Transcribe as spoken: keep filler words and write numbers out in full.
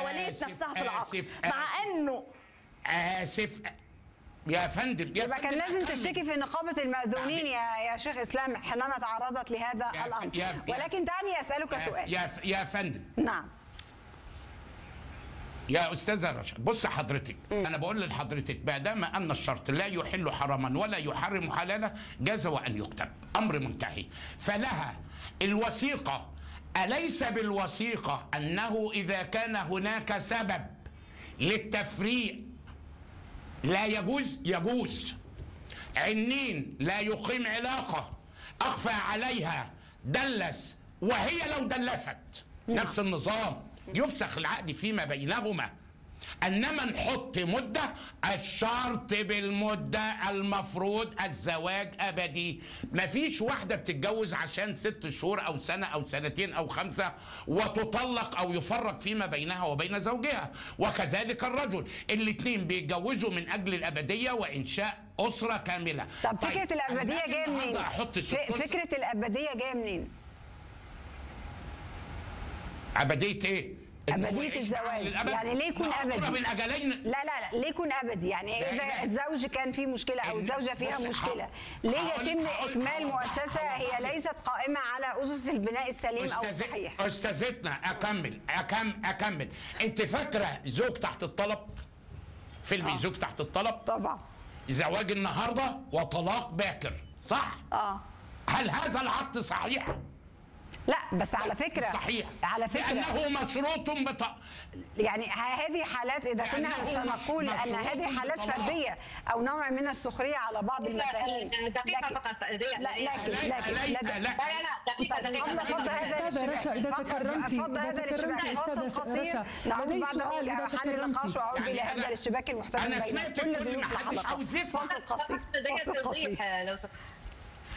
الوليد نفسها في العقد، آسف مع آسف انه اسف يا فندم. يا يبقى كان لازم تشتكي في نقابه المأذونين يا يا شيخ اسلام حينما تعرضت لهذا يا الامر. يا ولكن دعني اسالك سؤال. يا يا فندم. نعم يا استاذه رشا، بص حضرتك، م. انا بقول لحضرتك ما دام ان الشرط لا يحل حراما ولا يحرم حلالا جاز وان يكتب، امر منتهي. فلها الوثيقه، اليس بالوثيقه انه اذا كان هناك سبب للتفريق لا يجوز؟ يجوز. عنين لا يقيم علاقه اخفى عليها دلس، وهي لو دلست نفس النظام يفسخ العقد فيما بينهما. انما نحط مده، الشرط بالمده المفروض الزواج ابدي. مفيش واحده بتتجوز عشان ست شهور او سنه او سنتين او خمسه وتطلق او يفرق فيما بينها وبين زوجها، وكذلك الرجل. الاثنين بيتجوزوا من اجل الابديه وانشاء اسره كامله. طب فكره طيب الابديه جايه منين؟ فكره الابديه جايه منين؟ أبدية إيه؟ أبدية الزواج. يعني ليه يكون أبدي؟ من أجلين. لا لا لا، ليه يكون أبدي؟ يعني إذا الزوج كان فيه مشكلة أو الزوجة فيها مشكلة، ليه يتم إكمال مؤسسة هي ليست قائمة على أسس البناء السليم أو الصحيح؟ أستاذتنا أكمل أكمل أكمل. أنت فاكرة زوج تحت الطلب؟ فيلم آه. زوج تحت الطلب؟ طبعا. زواج النهارده وطلاق باكر، صح؟ آه. هل هذا العقد صحيح؟ لا بس على فكره صحيح، على فكره لانه مشروط بط... يعني هذه حالات اذا كنا سنقول ان هذه حالات فرديه او نوع من السخريه على بعض المفاهيم. دقيقه فقط. لا لكن لكن لا لا لا دقيقه فضل هذا استاذه رشا اذا تكرمتي اذا تكرمتي استاذه رشا لدي سؤال اذا تكرمتي واعود الى هذا الاشتباك المحتمل بين كل ضيوف الحلقه. فاصل قصير. فاصل قصير.